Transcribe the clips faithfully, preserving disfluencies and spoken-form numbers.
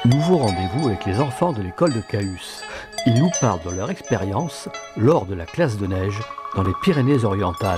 Nouveau rendez-vous avec les enfants de l'école de Cahus. Ils nous parlent de leur expérience lors de la classe de neige dans les Pyrénées-Orientales.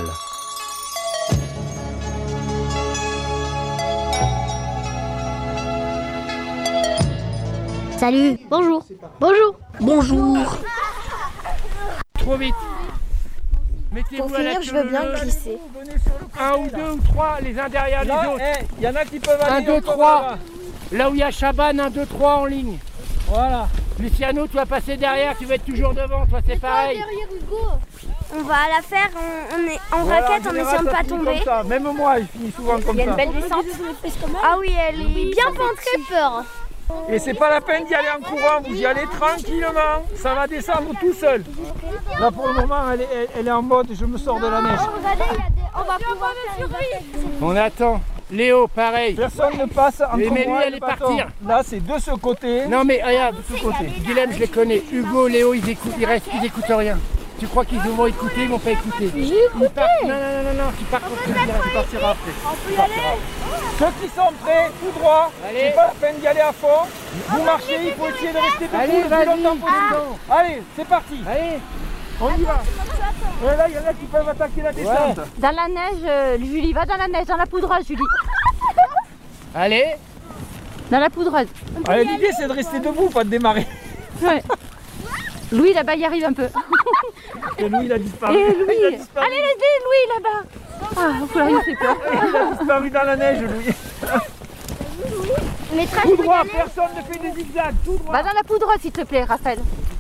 Salut, bonjour, bonjour, bonjour. Trop vite. Pour finir, je veux bien glisser. Un ou deux ou trois, les uns derrière les autres. Il y en a qui peuvent Un, aller deux, trois. Là où il y a Chaban, un, deux, trois en ligne. Voilà. Luciano, tu vas passer derrière, tu vas être toujours devant, toi c'est pareil. On va la faire on, on est en Voilà, raquette en général, essayant de ça pas finit tomber. comme ça. Même moi, je finis souvent comme Il y a ça. une belle descente. Ah oui, elle est bien pentrée peur. Et c'est pas la peine d'y aller en courant, vous y allez tranquillement, ça va descendre tout seul. Là pour le moment, elle est, elle, elle est en mode je me sors de la neige. On va pouvoir faire On attend. Léo, pareil. Personne ne passe entre Mais, mais lui, moi et elle le est bâton. partir. Là c'est de ce côté. Non mais regarde, de ce côté. Guilhem, je les connais. Hugo, Léo, ils écoutent, ils restent, ils écoutent rien. Tu crois qu'ils vont écouter, ils vont pas écouter. J'ai Ils partent- Non, non, non, non, non, tu pars contre lui, tu partiras après. On peut y aller. Ceux qui sont prêts, tout droit, Allez. c'est pas la peine d'y aller à fond. Vous marchez, il faut essayer de rester debout Allez, le vas-y. plus longtemps possible. Allez, c'est parti. Allez. On y va. Et là, il y en a qui peuvent attaquer la descente. Dans la neige, euh, Julie, va dans la neige, dans la poudreuse, Julie. Allez. Dans la poudreuse. Allez, l'idée c'est de rester debout, pas de démarrer. Ouais. Louis, là-bas, il arrive un peu. Et Louis, il a disparu. Et Louis, Il a disparu. allez l'aider, Louis, là-bas. Ah, oula, il fait peur. Il a disparu dans la neige, Louis. Maîtresse, Tout droit, personne ne fait des zigzags, tout droit. Va dans la poudreuse, s'il te plaît, Raphaël.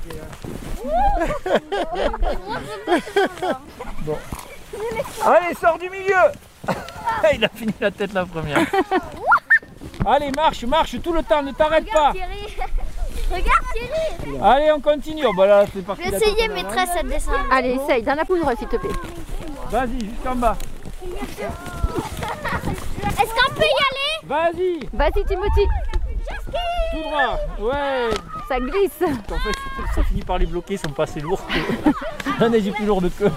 Bon. Allez, sors du milieu. Il a fini la tête la première. Allez, marche, marche tout le temps, ne t'arrête pas. Thierry. Regarde Thierry. Allez, on continue. Oh, bah là, c'est parti. Je vais la tête essayer dans la maîtresse cette descente. Allez, essaye, dans la poudreuse, s'il te plaît. Vas-y, jusqu'en bas. Est-ce qu'on peut y aller? Vas-y, Vas-y, Timothy. tout droit. Ouais. Ça glisse. En fait, ça finit par les bloquer, ils sont pas assez lourds. La neige est plus lourde que.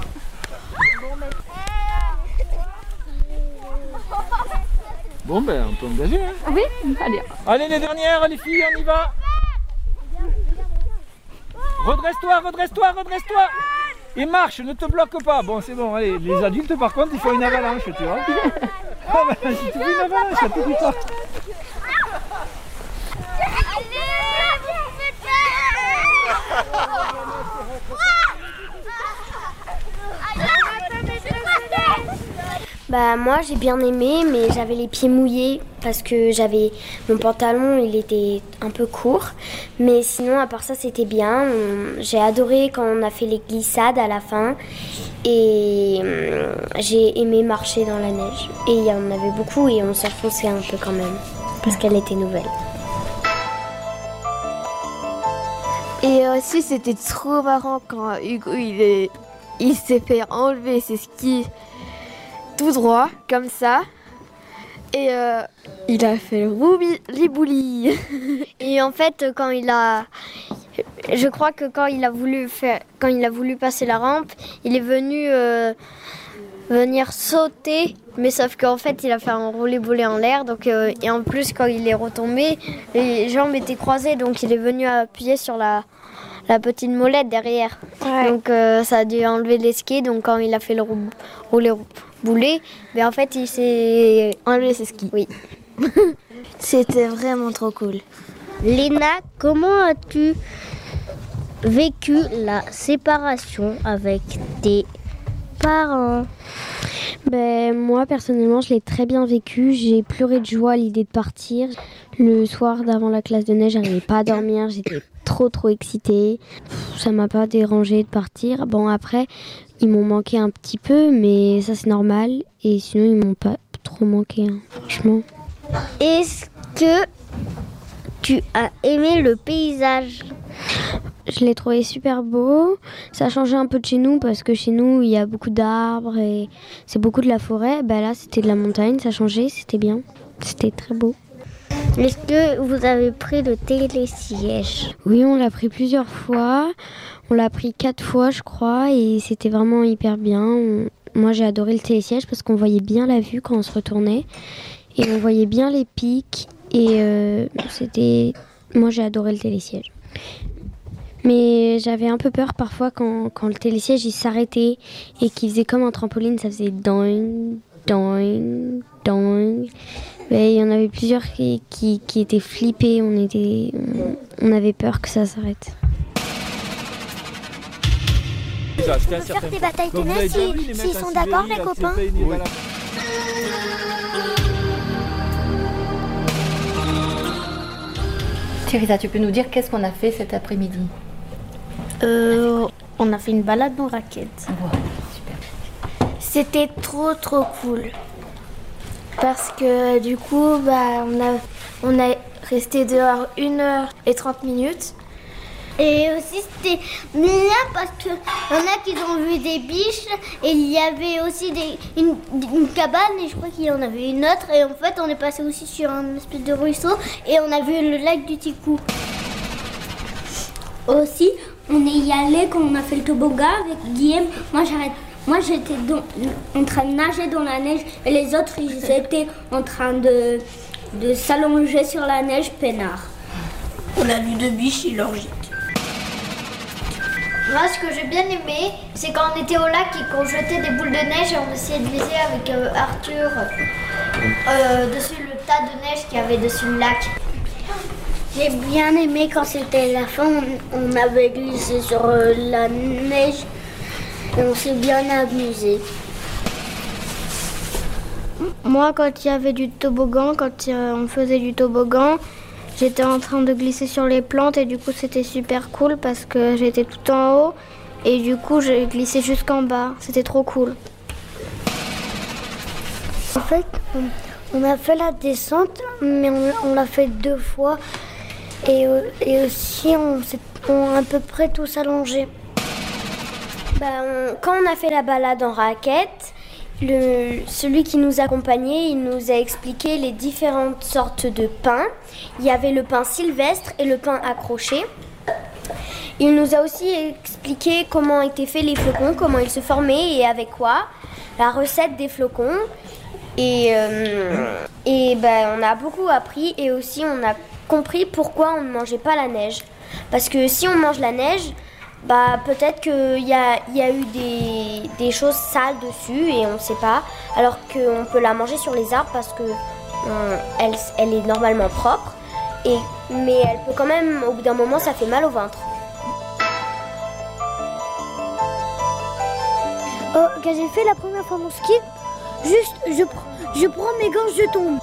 Bon, ben, on peut engager. Hein. Oui, allez. Allez, les dernières, les filles, on y va. Redresse-toi, redresse-toi, redresse-toi. Et marche, ne te bloque pas. Bon, c'est bon, allez. Les adultes, par contre, ils font une avalanche, tu vois. Oh, ben, si tu fais une avalanche, ça te fait pas. Bah moi j'ai bien aimé, mais j'avais les pieds mouillés parce que j'avais mon pantalon, il était un peu court, mais sinon à part ça c'était bien. On- J'ai adoré quand on a fait les glissades à la fin et hum, j'ai aimé marcher dans la neige. Et il y en avait beaucoup et on s'enfonçait un peu quand même parce qu'elle était nouvelle. Et aussi, c'était trop marrant quand Hugo il est, il s'est fait enlever ses skis tout droit, comme ça. Et euh, il a fait le roubi-libouli. Et en fait, quand il a, je crois que quand il a voulu faire, quand il a voulu passer la rampe, il est venu euh, venir sauter, mais sauf qu'en fait, il a fait un roulé-boulé en l'air. Donc euh, et en plus, quand il est retombé, les jambes étaient croisées, donc il est venu appuyer sur la la petite molette derrière. Ouais. Donc euh, ça a dû enlever les skis. Donc quand il a fait le rou- roulé-boulé, mais en fait, il s'est Enlever ses skis. oui. C'était vraiment trop cool. Léna, comment as-tu vécu la séparation avec tes parents? Ben, moi, personnellement, je l'ai très bien vécu. J'ai pleuré de joie à l'idée de partir. Le soir d'avant la classe de neige, j'arrivais pas à dormir. J'étais trop, trop excitée. Pff, Ça m'a pas dérangé de partir. Bon, après, ils m'ont manqué un petit peu, mais ça, c'est normal. Et sinon, ils m'ont pas trop manqué, hein, franchement. Est-ce que tu as aimé le paysage? Je l'ai trouvé super beau. Ça a changé un peu de chez nous parce que chez nous, il y a beaucoup d'arbres et c'est beaucoup de la forêt. Ben là, c'était de la montagne. Ça a changé, c'était bien. C'était très beau. Est-ce que vous avez pris le télésiège? Oui, on l'a pris plusieurs fois. On l'a pris quatre fois, je crois, et c'était vraiment hyper bien. On- Moi, j'ai adoré le télésiège parce qu'on voyait bien la vue quand on se retournait. Et on voyait bien les pics. Et euh, c'était Moi, j'ai adoré le télésiège. Mais j'avais un peu peur parfois quand, quand le télésiège il s'arrêtait et qu'il faisait comme un trampoline, ça faisait doing, doing, doing. Mais il y en avait plusieurs qui, qui, qui étaient flippés, on, était, on, on avait peur que ça s'arrête. On peut faire des batailles de neige s'ils si, si sont d'accord, les copains. Oui. Theresa, tu peux nous dire qu'est-ce qu'on a fait cet après-midi? euh, On a fait une balade en raquette. Wow, super. C'était trop trop cool. Parce que du coup, bah, on a, on a resté dehors une heure et trente minutes. Et aussi c'était bien parce qu'il y en a qui ont vu des biches et il y avait aussi des, une, une cabane et je crois qu'il y en avait une autre. Et en fait on est passé aussi sur un espèce de ruisseau et on a vu le lac du Ticou. Aussi on est y allé quand on a fait le toboggan avec Guillaume. Moi j'arrête. Moi j'étais dans, en train de nager dans la neige et les autres ils étaient en train de, de s'allonger sur la neige peinard. On a vu deux biches chirurgiques. Moi, ce que j'ai bien aimé, c'est quand on était au lac et qu'on jetait des boules de neige et on essayait de viser avec euh, Arthur euh, dessus le tas de neige qu'il y avait dessus le lac. J'ai bien aimé quand c'était la fin, on, on avait glissé sur euh, la neige et on s'est bien amusé. Moi, quand il y avait du toboggan, quand euh, on faisait du toboggan, j'étais en train de glisser sur les plantes et du coup c'était super cool parce que j'étais tout en haut et du coup j'ai glissé jusqu'en bas. C'était trop cool. En fait, on, on a fait la descente, mais on, on l'a fait deux fois et, et aussi on s'est on a à peu près tous allongés. Bah, on, quand on a fait la balade en raquette, Le, celui qui nous accompagnait, il nous a expliqué les différentes sortes de pain. Il y avait le pain sylvestre et le pain accroché. Il nous a aussi expliqué comment étaient faits les flocons, comment ils se formaient et avec quoi, la recette des flocons. Et, euh, et ben, on a beaucoup appris et aussi on a compris pourquoi on ne mangeait pas la neige. Parce que si on mange la neige, bah, peut-être qu'il y a, y a eu des, des choses sales dessus et on ne sait pas. Alors qu'on peut la manger sur les arbres parce qu'elle elle est normalement propre. Et, mais elle peut quand même, au bout d'un moment, ça fait mal au ventre. Oh, quand j'ai fait la première fois mon ski, juste je, je prends mes gants, je tombe.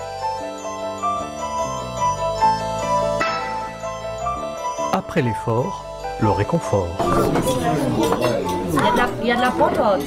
Après l'effort, le réconfort. Il y a de la pente.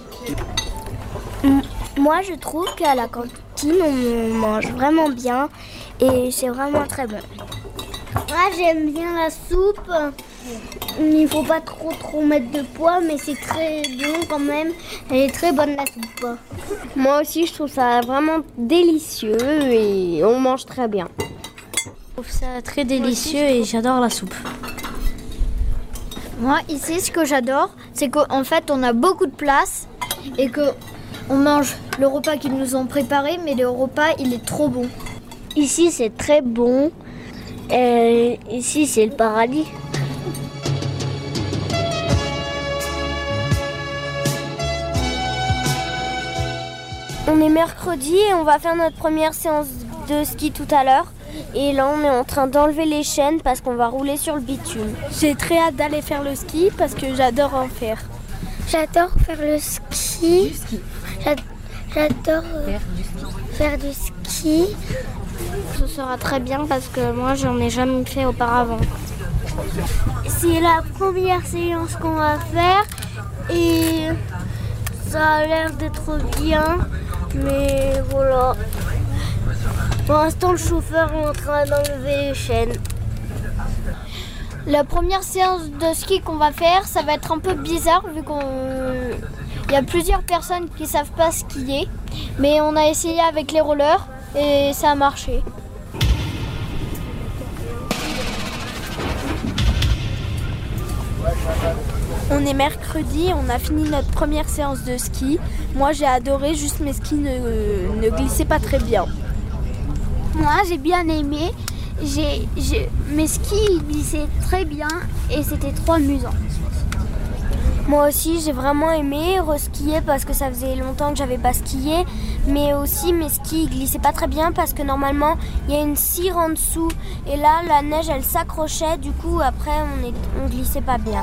Moi, je trouve qu'à la cantine, on mange vraiment bien et c'est vraiment très bon. Moi, j'aime bien la soupe. Il faut pas trop trop mettre de poids, mais c'est très bon quand même. Elle est très bonne la soupe. Moi aussi, je trouve ça vraiment délicieux et on mange très bien. Je trouve ça très délicieux et j'adore la soupe. Moi, ici, ce que j'adore, c'est qu'en fait, on a beaucoup de place et qu'on mange le repas qu'ils nous ont préparé, mais le repas, il est trop bon. Ici, c'est très bon. Et ici, c'est le paradis. On est mercredi et on va faire notre première séance de ski tout à l'heure. Et là, on est en train d'enlever les chaînes parce qu'on va rouler sur le bitume. J'ai très hâte d'aller faire le ski parce que j'adore en faire. J'adore faire le ski. J'adore euh, faire du ski. Ce sera très bien parce que moi, j'en ai jamais fait auparavant. C'est la première séance qu'on va faire et ça a l'air d'être bien, mais voilà. Pour l'instant, le chauffeur est en train d'enlever les chaînes. La première séance de ski qu'on va faire, ça va être un peu bizarre vu qu'on il y a plusieurs personnes qui savent pas skier, mais on a essayé avec les rollers et ça a marché. On est mercredi, on a fini notre première séance de ski. Moi, j'ai adoré, juste mes skis ne, ne glissaient pas très bien. Moi, j'ai bien aimé j'ai, j'ai, mes skis glissaient très bien et c'était trop amusant. Moi aussi, j'ai vraiment aimé reskier parce que ça faisait longtemps que j'avais pas skié. Mais aussi, mes skis glissaient pas très bien parce que normalement, il y a une cire en dessous. Et là, la neige, elle s'accrochait. Du coup, après, on, est, on glissait pas bien.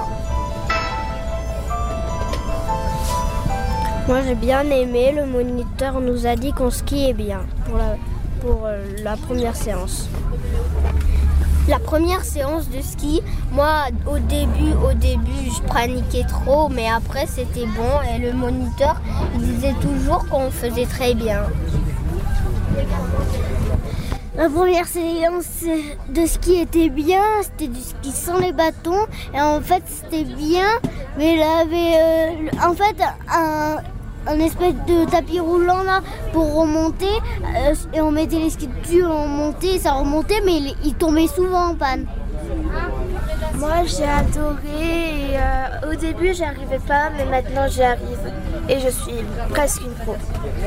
Moi, j'ai bien aimé. Le moniteur nous a dit qu'on skiait bien pour la, pour la première séance. La première séance de ski, moi au début, au début je paniquais trop, mais après c'était bon et le moniteur il disait toujours qu'on faisait très bien. La première séance de ski était bien, c'était du ski sans les bâtons et en fait c'était bien, mais il avait euh, en fait un... un espèce de tapis roulant là pour remonter euh, et on mettait les skis dessus, on montait, ça remontait mais il, il tombait souvent en panne. Moi j'ai adoré et euh, au début j'y arrivais pas mais maintenant j'y arrive et je suis presque une pro.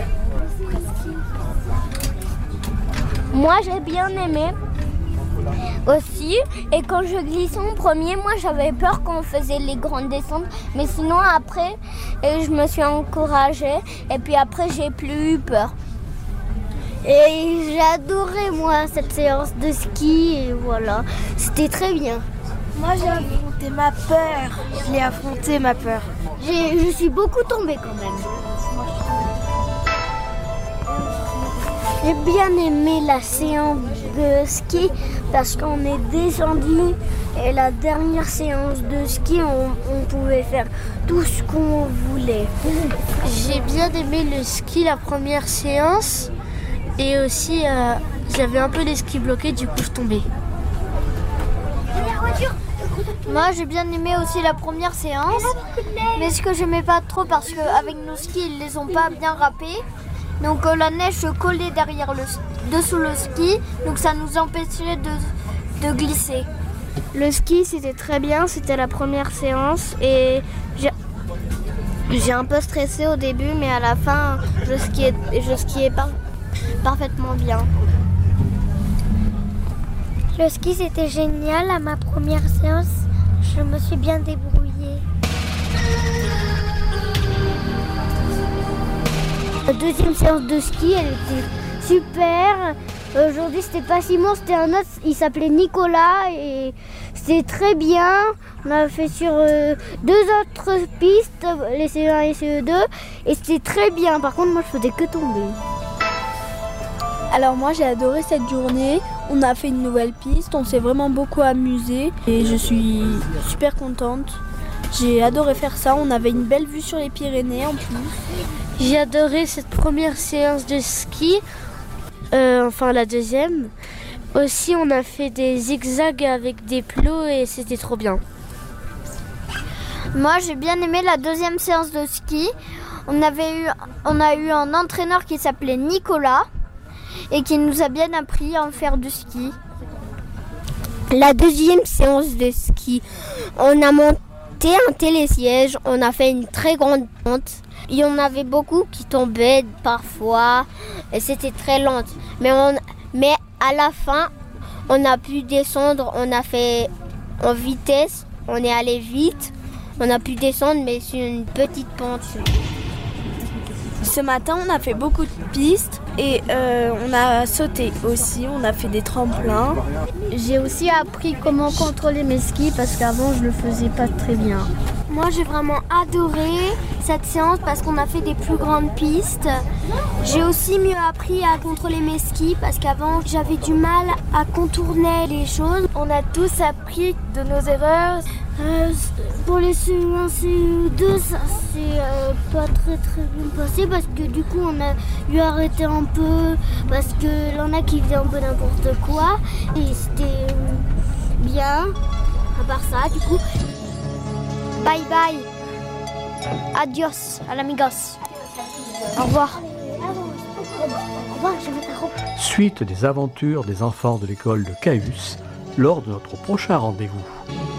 Moi j'ai bien aimé aussi et quand je glissais en premier, moi j'avais peur quand on faisait les grandes descentes mais sinon après et je me suis encouragée et puis après j'ai plus eu peur. Et j'ai adoré moi cette séance de ski et voilà, c'était très bien. Moi j'ai affronté ma peur, je l'ai affronté ma peur. J'ai, je suis beaucoup tombée quand même. J'ai bien aimé la séance de ski parce qu'on est descendu et la dernière séance de ski, on, on pouvait faire tout ce qu'on voulait. J'ai bien aimé le ski la première séance et aussi euh, j'avais un peu les skis bloqués, du coup je tombais. Moi j'ai bien aimé aussi la première séance, mais ce que j'aimais pas trop parce qu'avec nos skis ils les ont pas bien râpés. Donc euh, la neige se collait derrière le, dessous le ski, donc ça nous empêchait de, de glisser. Le ski c'était très bien, c'était la première séance et j'ai, j'ai un peu stressé au début mais à la fin je skiais, je skiais par, parfaitement bien. Le ski c'était génial, à ma première séance je me suis bien débrouillée. La deuxième séance de ski, elle était super. Aujourd'hui, c'était pas Simon, c'était un autre. Il s'appelait Nicolas et c'était très bien. On a fait sur euh, deux autres pistes, les C E un et C E deux, et c'était très bien. Par contre, moi, je faisais que tomber. Alors moi, j'ai adoré cette journée. On a fait une nouvelle piste, on s'est vraiment beaucoup amusé et je suis super contente. J'ai adoré faire ça. On avait une belle vue sur les Pyrénées en plus. J'ai adoré cette première séance de ski, euh, enfin la deuxième. Aussi, on a fait des zigzags avec des plots et c'était trop bien. Moi, j'ai bien aimé la deuxième séance de ski. On, avait eu, on a eu un entraîneur qui s'appelait Nicolas et qui nous a bien appris à en faire du ski. La deuxième séance de ski, on a monté un télésiège, on a fait une très grande pente. Il y en avait beaucoup qui tombaient parfois et c'était très lent. Mais, on, mais à la fin, on a pu descendre, on a fait en vitesse, on est allé vite. On a pu descendre mais sur une petite pente. Ce matin, on a fait beaucoup de pistes et euh, on a sauté aussi, on a fait des tremplins. J'ai aussi appris comment contrôler mes skis parce qu'avant, je le faisais pas très bien. Moi, j'ai vraiment adoré cette séance parce qu'on a fait des plus grandes pistes. J'ai aussi mieux appris à contrôler mes skis parce qu'avant, j'avais du mal à contourner les choses. On a tous appris de nos erreurs. Euh, pour les C E un, C E deux, ça s'est euh, pas très très bien passé parce que du coup, on a dû arrêter un peu parce qu'il y en a qui faisaient un peu n'importe quoi. Et c'était euh, bien, à part ça, du coup. Bye bye. Adios, à l'amigos. Au revoir. Au revoir, je vais ta robe. Suite des aventures des enfants de l'école de Cahus lors de notre prochain rendez-vous.